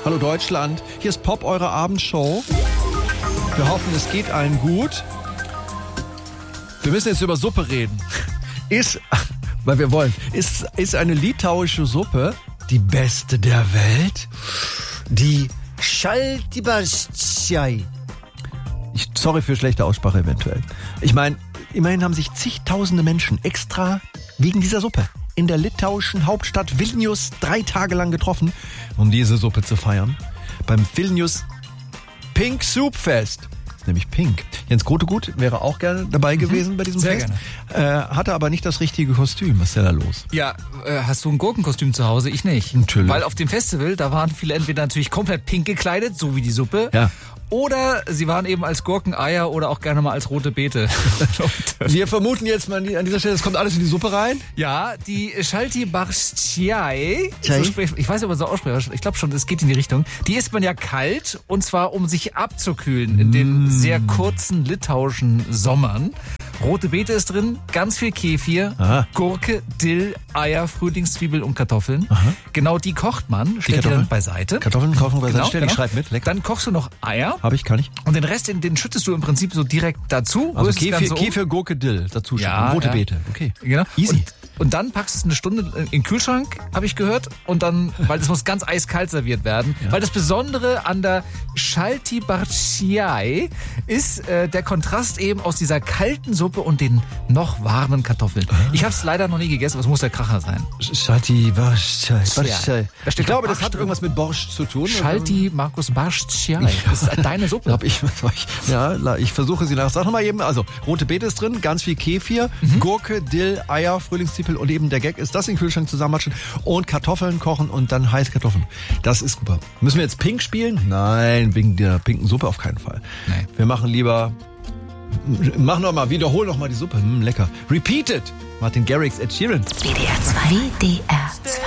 Hallo Deutschland, hier ist Pop, eure Abendshow. Wir hoffen, es geht allen gut. Wir müssen jetzt über Suppe reden. Weil wir wollen, ist eine litauische Suppe die beste der Welt? Die Šaltibarščiai. Sorry für schlechte Aussprache eventuell. Ich meine, immerhin haben sich zigtausende Menschen extra wegen dieser Suppe in der litauischen Hauptstadt Vilnius 3 Tage lang getroffen, um diese Suppe zu feiern. Beim Vilnius Pink Soup Fest. Das ist nämlich pink. Jens Grotegut wäre auch gerne dabei gewesen bei diesem Sehr Fest. Hatte aber nicht das richtige Kostüm. Was ist denn da los? Ja, hast du ein Gurkenkostüm zu Hause? Ich nicht. Natürlich. Weil auf dem Festival, da waren viele entweder natürlich komplett pink gekleidet, so wie die Suppe. Ja. Oder sie waren eben als Gurkeneier oder auch gerne mal als rote Beete. Wir vermuten jetzt mal an dieser Stelle, es kommt alles in die Suppe rein. Ja, die Šaltibarščiai, so ich weiß nicht, ob man so ausspricht, ich glaube schon, es geht in die Richtung. Die isst man ja kalt, und zwar um sich abzukühlen in den sehr kurzen litauischen Sommern. Rote Beete ist drin, ganz viel Kefir, Aha. Gurke, Dill, Eier, Frühlingszwiebel und Kartoffeln. Aha. Genau die kocht man, stellt die dann beiseite. Kartoffeln kaufen beiseite, Genau, stell, ich genau. schreib mit, lecker. Dann kochst du noch Eier. Kann ich. Und den Rest, den schüttest du im Prinzip so direkt dazu. Also rührst es Ganze um. Kefir, Gurke, Dill dazu schon. Ja, Rote ja. Beete, okay. Genau. Easy. Und dann packst du es eine Stunde in den Kühlschrank, habe ich gehört. Und dann, weil das muss ganz eiskalt serviert werden. Ja. Weil das Besondere an der Šaltibarščiai ist der Kontrast eben aus dieser kalten Suppe und den noch warmen Kartoffeln. Ich habe es leider noch nie gegessen, aber es muss der Kracher sein. Šaltibarščiai. Da steht Ich glaube, Barsch das hat irgendwas mit Borscht zu tun. Šaltibarščiai. Das ist deine Suppe. Ich versuche sie nach. Sag nochmal eben, also rote Beete ist drin, ganz viel Kefir, Gurke, Dill, Eier, Frühlingszwiebel und eben der Gag ist, das in den Kühlschrank zusammenmatschen und Kartoffeln kochen und dann heiße Kartoffeln. Das ist super. Müssen wir jetzt pink spielen? Nein, wegen der pinken Suppe auf keinen Fall. Nee. Wir machen lieber, wiederhol noch mal die Suppe. Lecker. Repeat it. Martin Garrix, Ed Sheeran. WDR 2. WDR 2.